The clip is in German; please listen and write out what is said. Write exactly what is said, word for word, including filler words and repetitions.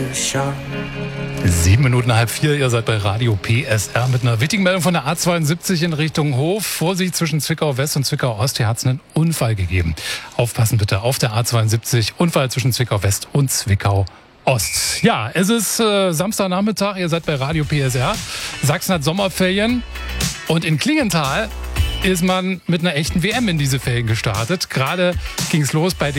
Sieben Minuten halb vier, ihr seid bei Radio P S R mit einer wichtigen Meldung von der A zweiundsiebzig in Richtung Hof. Vorsicht, zwischen Zwickau West und Zwickau Ost, hier hat es einen Unfall gegeben. Aufpassen bitte auf der A zweiundsiebzig, Unfall zwischen Zwickau West und Zwickau Ost. Ja, es ist äh, Samstagnachmittag, ihr seid bei Radio P S R. Sachsen hat Sommerferien und in Klingenthal ist man mit einer echten W M in diese Ferien gestartet. Gerade ging es los bei